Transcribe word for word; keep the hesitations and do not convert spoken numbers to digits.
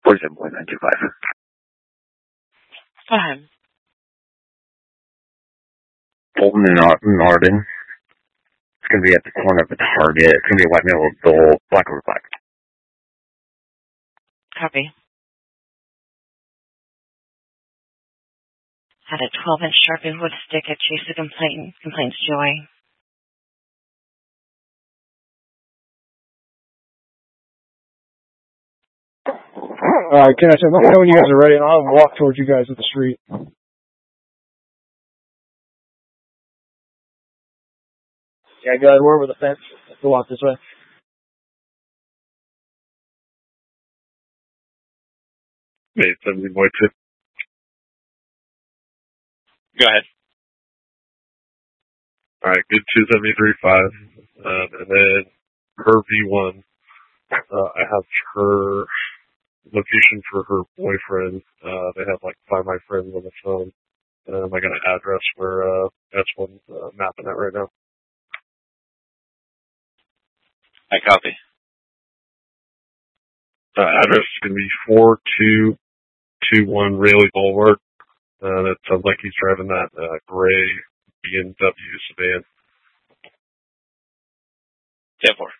forty-seven point nine two five. Go ahead. Fulton and Arden. It's going to be at the corner of the Target. It's going to be a white middle dual, black over black. Copy. Had a twelve-inch Sharpie wood stick at Chase the complaint, complaints Joy. Alright, Ken, I said, let me know when you guys are ready, and I'll walk towards you guys at the street. Yeah, go ahead, we're over the fence. Let's go out this way. eight seventy point two. Go ahead. Alright, good two seventy-three point five. Um, and then her V one, uh, I have her location for her boyfriend. Uh, they have like Find My Friends on the phone. Um, I got an address where, uh, that's one's uh, mapping it right now. I copy. Uh, address is going to be four two two one Rayleigh Boulevard. Uh, that sounds like he's driving that, uh, gray B M W sedan. ten four.